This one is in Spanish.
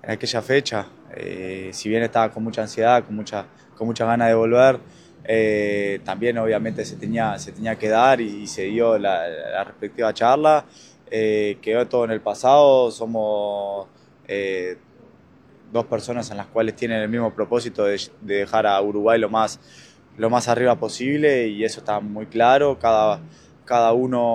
en aquella fecha. Si bien estaba con mucha ansiedad, con muchas ganas de volver, también obviamente se tenía que dar y se dio la respectiva charla. Quedó todo en el pasado, somos dos personas en las cuales tienen el mismo propósito de dejar a Uruguay lo más arriba posible y eso está muy claro. Cada uno